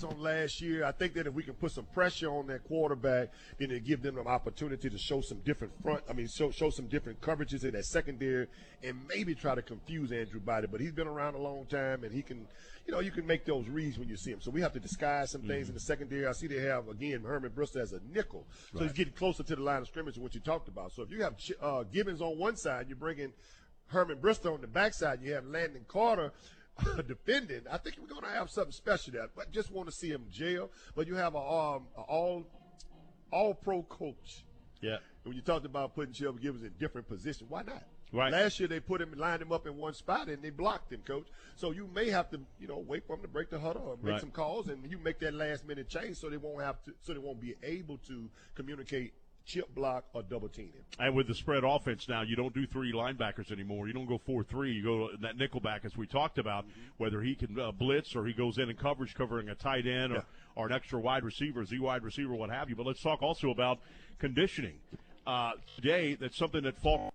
based on last year, I think that if we can put some pressure on that quarterback, then it give them an opportunity to show some different show some different coverages in that secondary and maybe try to confuse Andrew Body. But he's been around a long time, and he can, you can make those reads when you see him. So we have to disguise some things in the secondary. I see they have, again, Herman Bristol as a nickel. So he's getting closer to the line of scrimmage than what you talked about. So if you have Gibbons on one side, you're bringing Herman Bristol on the backside, you have Landon Carter defending. I think we're going to have something special there. But just want to see him jail. But you have a all-pro coach. Yeah. When you talked about putting Shelby Gibbons in different positions, why not? Right. Last year they lined him up in one spot and they blocked him, Coach. So you may have to, wait for him to break the huddle or make some calls, and you make that last-minute change so they won't be able to communicate chip block or double team him. And with the spread offense now, you don't do three linebackers anymore. You don't go 4-3. You go that nickelback, as we talked about, whether he can blitz or he goes in coverage covering a tight end or an extra wide receiver, Z wide receiver, what have you. But let's talk also about conditioning. Today, that's something that Falk